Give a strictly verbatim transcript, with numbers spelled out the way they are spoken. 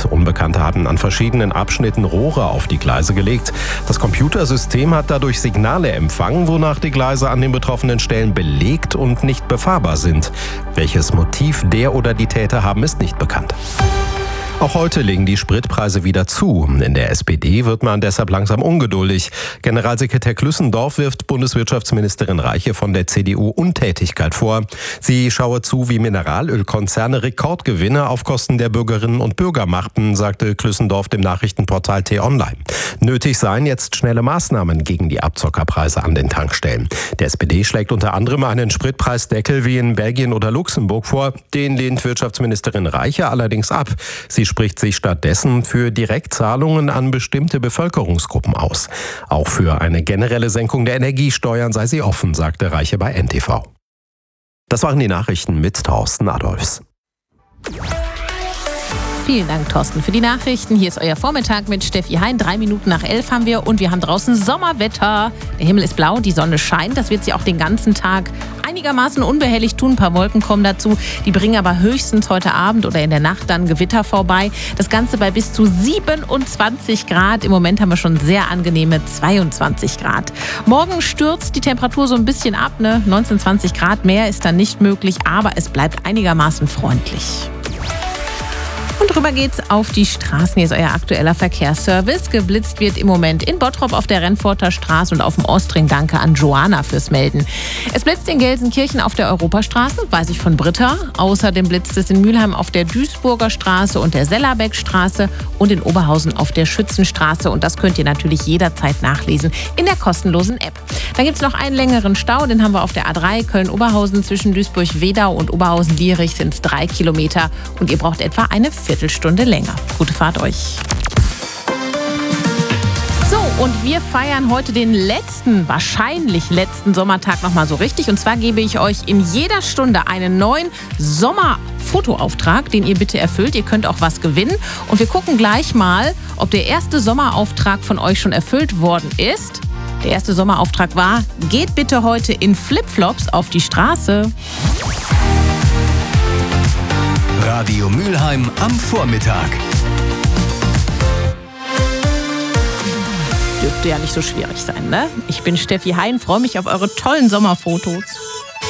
Unbekannte hatten an verschiedenen Abschnitten Rohre auf die Gleise gelegt. Das Computersystem hat dadurch Signale empfangen, wonach die Gleise an den betroffenen Stellen belegt und nicht befahrbar sind. Welches Motiv der oder die Täter haben, ist nicht bekannt. Auch heute legen die Spritpreise wieder zu. In der S P D wird man deshalb langsam ungeduldig. Generalsekretär Klüssendorf wirft Bundeswirtschaftsministerin Reiche von der C D U Untätigkeit vor. Sie schaue zu, wie Mineralölkonzerne Rekordgewinne auf Kosten der Bürgerinnen und Bürger machten, sagte Klüssendorf dem Nachrichtenportal T-Online. Nötig seien jetzt schnelle Maßnahmen gegen die Abzockerpreise an den Tankstellen. Der S P D schlägt unter anderem einen Spritpreisdeckel wie in Belgien oder Luxemburg vor. Den lehnt Wirtschaftsministerin Reiche allerdings ab. Sie spricht sich stattdessen für Direktzahlungen an bestimmte Bevölkerungsgruppen aus. Auch für eine generelle Senkung der Energiesteuern sei sie offen, sagte Reiche bei N T V. Das waren die Nachrichten mit Thorsten Adolfs. Vielen Dank, Thorsten, für die Nachrichten. Hier ist euer Vormittag mit Steffi Hein. Drei Minuten nach elf haben wir und wir haben draußen Sommerwetter. Der Himmel ist blau, die Sonne scheint. Das wird sie auch den ganzen Tag einigermaßen unbehelligt tun. Ein paar Wolken kommen dazu. Die bringen aber höchstens heute Abend oder in der Nacht dann Gewitter vorbei. Das Ganze bei bis zu siebenundzwanzig Grad. Im Moment haben wir schon sehr angenehme zweiundzwanzig Grad. Morgen stürzt die Temperatur so ein bisschen ab. Ne? neunzehn, zwanzig Grad mehr ist dann nicht möglich, aber es bleibt einigermaßen freundlich. Und rüber geht's auf die Straßen. Hier ist euer aktueller Verkehrsservice. Geblitzt wird im Moment in Bottrop auf der Rennforter Straße und auf dem Ostring. Danke an Joanna fürs Melden. Es blitzt in Gelsenkirchen auf der Europastraße, weiß ich von Britta. Außerdem blitzt es in Mülheim auf der Duisburger Straße und der Sellerbeckstraße und in Oberhausen auf der Schützenstraße. Und das könnt ihr natürlich jederzeit nachlesen in der kostenlosen App. Dann gibt's noch einen längeren Stau, den haben wir auf der A drei Köln-Oberhausen zwischen Duisburg-Wedau und Oberhausen-Lierich sind es drei Kilometer und ihr braucht etwa eine Viertelstunde länger. Gute Fahrt euch. So, und wir feiern heute den letzten, wahrscheinlich letzten Sommertag nochmal so richtig. Und zwar gebe ich euch in jeder Stunde einen neuen Sommerfotoauftrag, den ihr bitte erfüllt. Ihr könnt auch was gewinnen. Und wir gucken gleich mal, ob der erste Sommerauftrag von euch schon erfüllt worden ist. Der erste Sommerauftrag war, geht bitte heute in Flipflops auf die Straße. Radio Mülheim am Vormittag. Dürfte ja nicht so schwierig sein, ne? Ich bin Steffi Hein, freue mich auf eure tollen Sommerfotos.